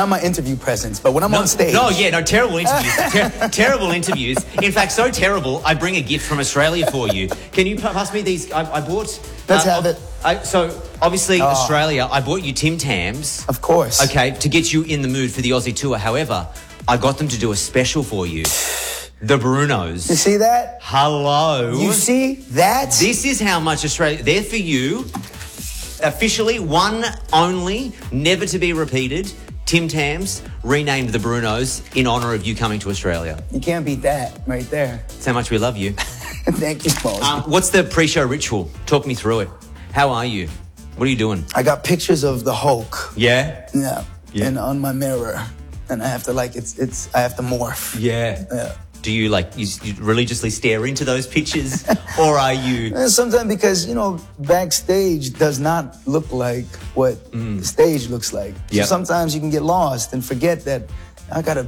Not my interview presence, but when I'm on stage. Terrible interviews. Terrible interviews. In fact, so terrible, I bring a gift from Australia for you. Can you pass me these? I bought... Let's have it. So, obviously, Australia, I bought you Tim Tams. Of course. Okay, to get you in the mood for the Aussie tour. However, I got them to do a special for you. The Brunos. You see that? Hello. You see that? This is how much Australia... They're for you. Officially, one only, never to be repeated. Tim Tams renamed the Brunos in honour of you coming to Australia. You can't beat that right there. That's how much we love you. Thank you, Smalls. What's the pre-show ritual? Talk me through it. How are you? What are you doing? I got pictures of the Hulk. Yeah? Yeah. And on my mirror. And I have to I have to morph. Yeah. Do you you religiously stare into those pictures? Or are you... Sometimes because, backstage does not look like what the stage looks like. Yep. So sometimes you can get lost and forget that I gotta,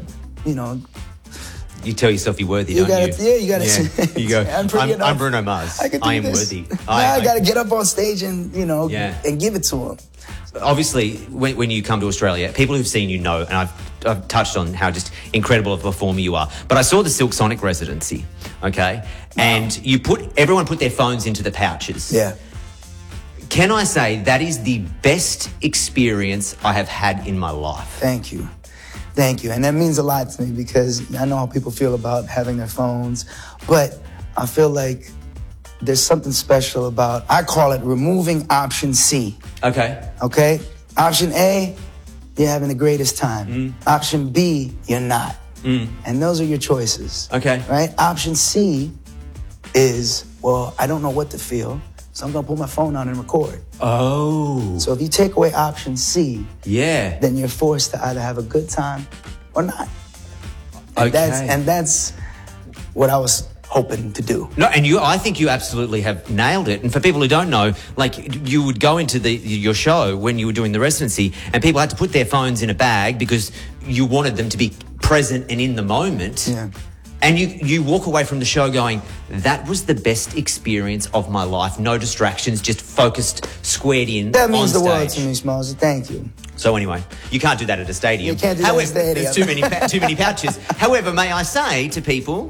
You tell yourself you're worthy, don't you? Yeah, you gotta. Yeah. You go, I'm Bruno Mars. I am worthy. I gotta get up on stage and, and give it to him. Obviously, when you come to Australia, people who've seen you know, and I've touched on how just incredible a performer you are. But I saw the Silk Sonic residency, okay? Wow. And everyone put their phones into the pouches. Yeah. Can I say that is the best experience I have had in my life? Thank you. Thank you. And that means a lot to me because I know how people feel about having their phones, but I feel like there's something special about, I call it removing option C. Okay. Okay? Option A, you're having the greatest time. Option B, you're not. And those are your choices. Okay. Right? Option C is, I don't know what to feel, so I'm going to put my phone on and record. Oh. So if you take away option C, then you're forced to either have a good time or not. And that's what I was hoping to do. No, and I think you absolutely have nailed it. And for people who don't know, you would go into your show when you were doing the residency and people had to put their phones in a bag because you wanted them to be present and in the moment. Yeah. And you walk away from the show going, that was the best experience of my life. No distractions, just focused, squared in. That means the world to me, Smalls. Thank you. So anyway, you can't do that at a stadium. You can't do that at a stadium. There's too many pouches. However, may I say to people,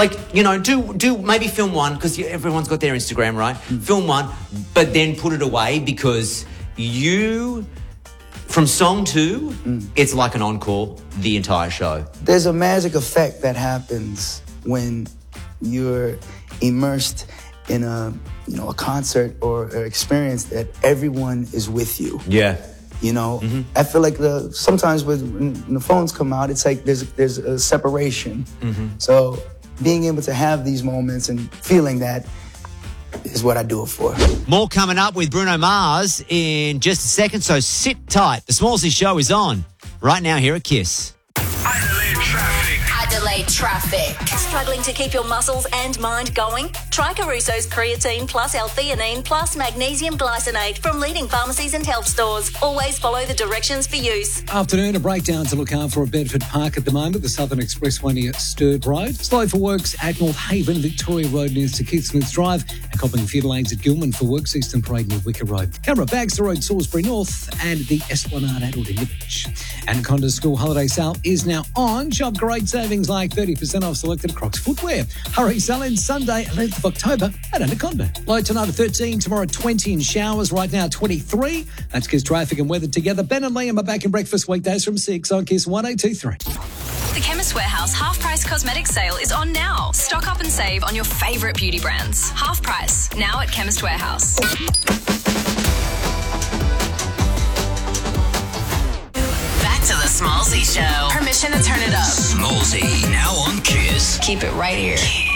do maybe film one, because everyone's got their Instagram, right? Film one, but then put it away because from song 2, it's like an encore, the entire show. There's a magic effect that happens when you're immersed in a concert or experience that everyone is with you. Yeah. I feel like sometimes when the phones come out, it's like there's a separation. So being able to have these moments and feeling that is what I do it for. More coming up with Bruno Mars in just a second, so sit tight. The Smallsy Show is on right now here at KISS. Adelaide Traffic. Struggling to keep your muscles and mind going? Try Caruso's Creatine plus L-theanine plus Magnesium Glycinate from leading pharmacies and health stores. Always follow the directions for use. Afternoon, a breakdown to look out for at Bedford Park at the moment. The Southern Expressway near Sturt Road. Slow for works at North Haven, Victoria Road near to Keith Smith Drive. A copping few delays at Gilman for works, Eastern Parade near Wicker Road. Camera Bagster Road, Salisbury North, and the Esplanade Adelaide in the Beach. Anaconda School Holiday Sale is now on. Shop great savings like 30% off selected Crocs footwear. Hurry sale ends Sunday, 11th of October at Anaconda. Low tonight at 13, tomorrow 20 in showers, right now 23. That's KISS traffic and weather together. Ben and Liam are back in breakfast weekdays from 6 on KISS 1823. The Chemist Warehouse half-price cosmetic sale is on now. Stock up and save on your favourite beauty brands. Half price, now at Chemist Warehouse. To the Smallsy Show. Permission to turn it up. Smallsy, now on KISS. Keep it right here.